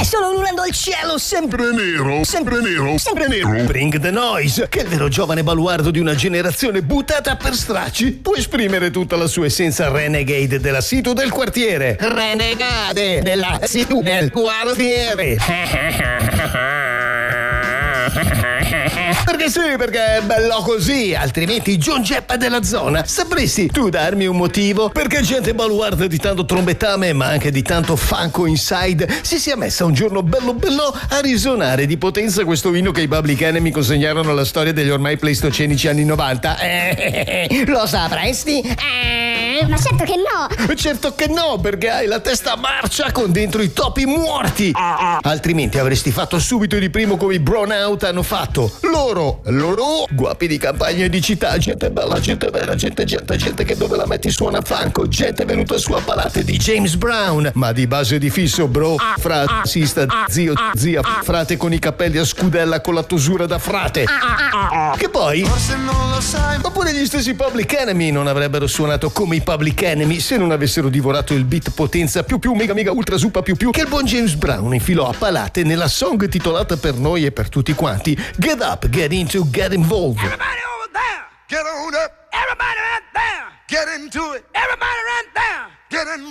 È solo ululando al cielo, sempre nero, sempre nero, sempre nero. Bring the Noise, che è il vero giovane baluardo di una generazione buttata per stracci, può esprimere tutta la sua essenza renegade della situ del quartiere. Renegade della situ del quartiere. Perché sì, perché è bello così, altrimenti John Geppa della zona. Sapresti tu darmi un motivo perché gente baluarda di tanto trombettame ma anche di tanto funko inside si sia messa un giorno bello bello a risonare di potenza questo inno che i Public Enemy consegnarono alla storia degli ormai pleistocenici anni 90? Lo sapresti? Ma certo che no! Certo che no, perché hai la testa marcia con dentro i topi morti. Altrimenti avresti fatto subito di primo come i Brownout hanno fatto. Loro, guapi di campagna e di città, gente bella, gente vera, gente che dove la metti suona funko, gente venuta su a palate di James Brown, ma di base di fisso, bro, sista, zio, zia, frate con i capelli a scudella con la tosura da frate. Che poi, Forse non lo sai. oppure gli stessi Public Enemy non avrebbero suonato come i Public Enemy se non avessero divorato il beat potenza più mega ultra super più che il buon James Brown infilò a palate nella song titolata per noi e per tutti quanti Get Up, Get Into, Get Involved. Everybody over there. Get on up. Everybody right there. Get into it. Everybody right there. Get involved.